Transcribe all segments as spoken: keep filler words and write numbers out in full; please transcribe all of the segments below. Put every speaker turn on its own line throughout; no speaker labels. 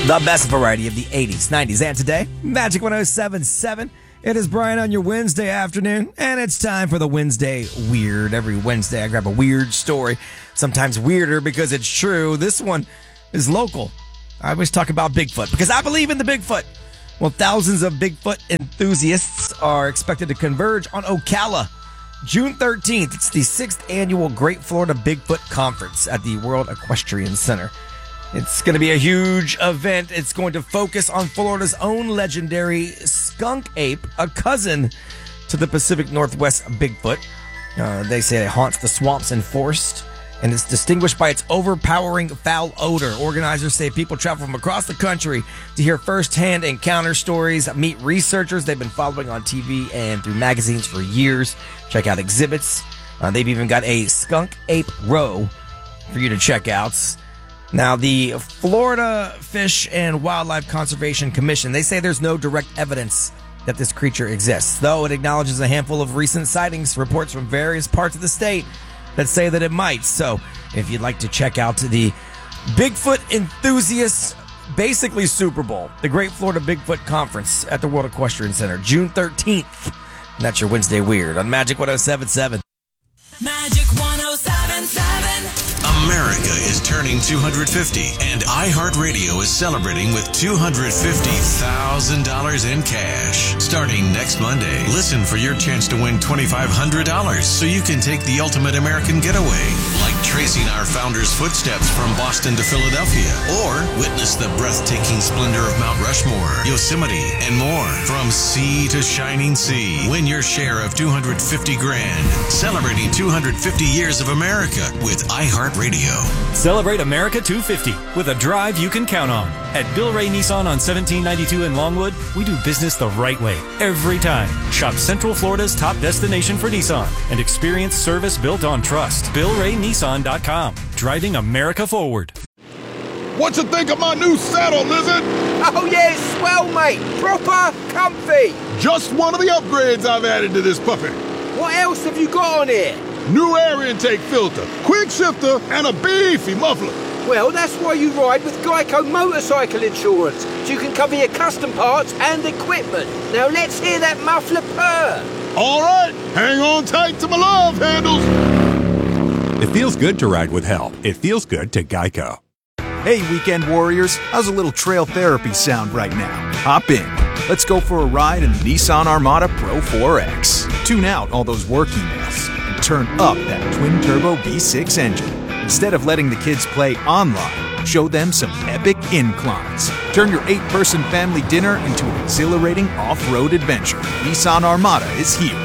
The best variety of the eighties, nineties, and today. Magic one oh seven point seven. It is Brian on your Wednesday afternoon, and it's time for the Wednesday Weird. Every Wednesday, I grab a weird story, sometimes weirder because it's true. This one is local. I always talk about Bigfoot because I believe in the Bigfoot. Well, thousands of Bigfoot enthusiasts are expected to converge on Ocala June thirteenth. It's the sixth annual Great Florida Bigfoot Conference at the World Equestrian Center. It's going to be a huge event. It's going to focus on Florida's own legendary skunk ape, a cousin to the Pacific Northwest Bigfoot. Uh, they say it haunts the swamps and forest, and it's distinguished by its overpowering foul odor. Organizers say people travel from across the country to hear firsthand encounter stories, meet researchers they've been following on T V and through magazines for years, check out exhibits. Uh, they've even got a skunk ape row for you to check out. Now, the Florida Fish and Wildlife Conservation Commission, they say there's no direct evidence that this creature exists, though it acknowledges a handful of recent sightings, reports from various parts of the state that say that it might. So, if you'd like to check out the Bigfoot Enthusiasts, basically Super Bowl, the Great Florida Bigfoot Conference at the World Equestrian Center, June thirteenth. And that's your Wednesday Weird on Magic one oh seven point seven.
Magic one oh seven point seven.
America is turning two hundred fifty, and iHeartRadio is celebrating with two hundred fifty thousand dollars in cash. Starting next Monday, listen for your chance to win twenty-five hundred dollars so you can take the ultimate American getaway, like tracing our founder's footsteps from Boston to Philadelphia, or witness the breathtaking splendor of Mount Rushmore, Yosemite, and more. From sea to shining sea, win your share of two hundred fifty grand. Celebrating two hundred fifty years of America with iHeartRadio.
Celebrate America two fifty with a drive you can count on. At Bill Ray Nissan on seventeen ninety-two in Longwood, we do business the right way every time. Shop Central Florida's top destination for Nissan and experience service built on trust. Bill Ray Nissan dot com. Driving America forward.
What you think of my new saddle, Lizard?
Oh yeah, it's swell, mate. Proper comfy.
Just one of the upgrades I've added to this puppy.
What else have you got on here?
New air intake filter, quick shifter, and a beefy muffler.
Well, that's why you ride with Geico Motorcycle Insurance, so you can cover your custom parts and equipment. Now let's hear that muffler purr.
All right, hang on tight to my love handles.
It feels good to ride with help. It feels good to Geico.
Hey, weekend warriors, how's a little trail therapy sound right now? Hop in. Let's go for a ride in the Nissan Armada Pro four X. Tune out all those work emails and turn up that twin-turbo V six engine. Instead of letting the kids play online, show them some epic inclines. Turn your eight-person family dinner into an exhilarating off-road adventure. Nissan Armada is here.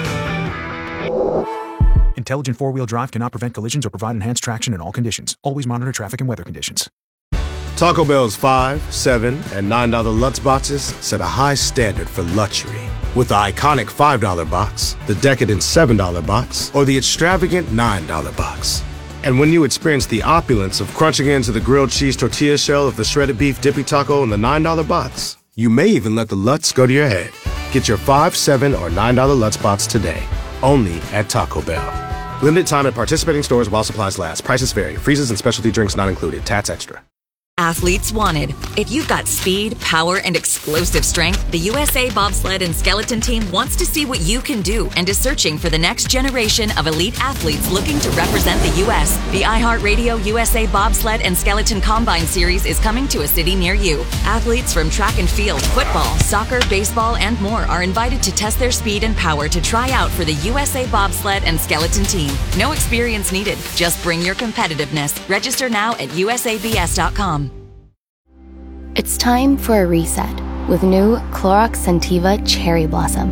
Intelligent four-wheel drive cannot prevent collisions or provide enhanced traction in all conditions. Always monitor traffic and weather conditions.
Taco Bell's five, seven, and nine dollar Lutz boxes set a high standard for luxury. With the iconic five dollar box, the decadent seven dollar box, or the extravagant nine dollar box. And when you experience the opulence of crunching into the grilled cheese tortilla shell of the shredded beef dippy taco in the nine dollar box, you may even let the Lutz go to your head. Get your five, seven, or nine dollar Lutz box today, only at Taco Bell. Limited time at participating stores while supplies last. Prices vary. Freezes and specialty drinks not included. Tats extra.
Athletes wanted. If you've got speed, power, and explosive strength, the U S A Bobsled and Skeleton Team wants to see what you can do and is searching for the next generation of elite athletes looking to represent the U S. The iHeartRadio U S A Bobsled and Skeleton Combine Series is coming to a city near you. Athletes from track and field, football, soccer, baseball, and more are invited to test their speed and power to try out for the U S A Bobsled and Skeleton Team. No experience needed. Just bring your competitiveness. Register now at U S A B S dot com.
It's time for a reset with new Clorox Scentiva Cherry Blossom.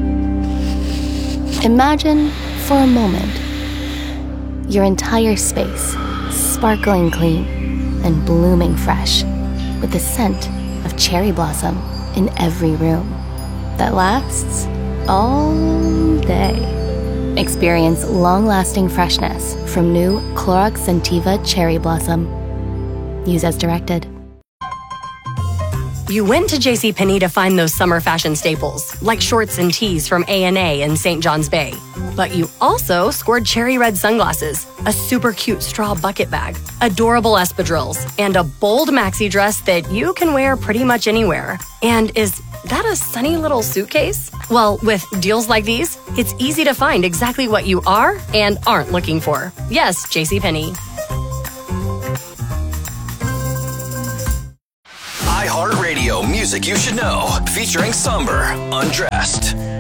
Imagine, for a moment, your entire space sparkling clean and blooming fresh with the scent of cherry blossom in every room that lasts all day. Experience long-lasting freshness from new Clorox Scentiva Cherry Blossom. Use as directed.
You went to JCPenney to find those summer fashion staples, like shorts and tees from A and A in Saint John's Bay. But you also scored cherry red sunglasses, a super cute straw bucket bag, adorable espadrilles, and a bold maxi dress that you can wear pretty much anywhere. And is that a sunny little suitcase? Well, with deals like these, it's easy to find exactly what you are and aren't looking for. Yes, JCPenney.
iHeartRadio music you should know, featuring Somber, Undressed.